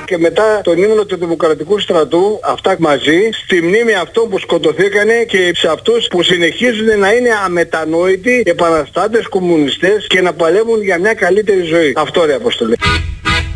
και μετά τον ύμνο του Δημοκρατικού Στρατού, αυτά μαζί, στη μνήμη αυτών που σκοτωθήκανε και σε αυτούς που συνεχίζουν να είναι αμετανόητοι επαναστάτες, κομμουνιστές και να παλεύουν για μια καλύτερη ζωή. Αυτό ρε Αποστολή.